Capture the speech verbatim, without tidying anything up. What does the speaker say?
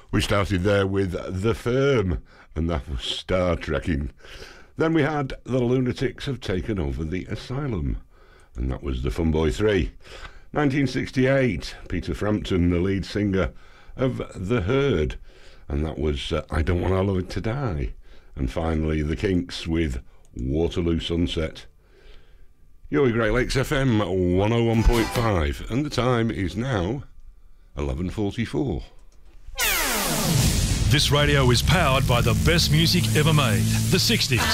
We started there with The Firm, and that was Star Trekking. Then we had The Lunatics Have Taken Over the Asylum, and that was The Fun Boy three. nineteen sixty-eight, Peter Frampton, the lead singer of The Herd, and that was uh, I Don't Want Our Love to Die. And finally, The Kinks with Waterloo Sunset. You're with Great Lakes F M one oh one point five, and the time is now eleven forty-four. This radio is powered by the best music ever made, the sixties.